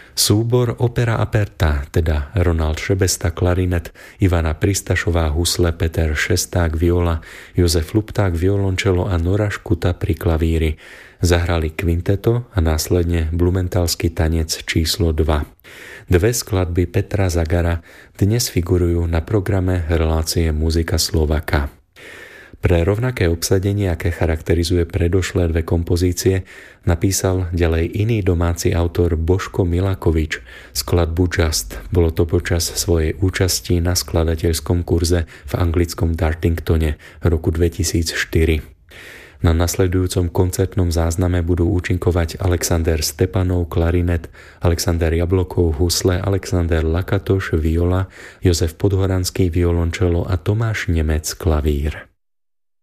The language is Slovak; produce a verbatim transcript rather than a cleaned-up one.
Súbor Opera Aperta, teda Ronald Šebesta klarinet, Ivana Pristašová husle, Peter Šesták viola, Jozef Lupták violončelo a Nora Škuta pri klavíri. Zahrali kvinteto a následne Blumentalský tanec číslo dva. Dve skladby Petra Zagara dnes figurujú na programe relácie Muzika Slováka. Pre rovnaké obsadenie, aké charakterizuje predošlé dve kompozície, napísal ďalej iný domáci autor Božko Milakovič skladbu Just. Bolo to počas svojej účasti na skladateľskom kurze v anglickom Dartingtone roku dvetisícštyri. Na nasledujúcom koncertnom zázname budú účinkovať Alexander Stepanov klarinet, Alexander Jablokov husle, Alexander Lakatoš viola, Jozef Podhoranský violončelo a Tomáš Nemec klavír.